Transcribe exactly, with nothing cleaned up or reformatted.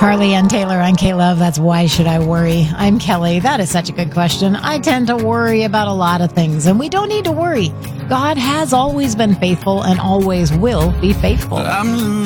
Carly and Taylor on K-Love. That's Why Should I Worry? I'm Kelly. That is such a good question. I tend to worry about a lot of things, and we don't need to worry. God has always been faithful and always will be faithful. I'm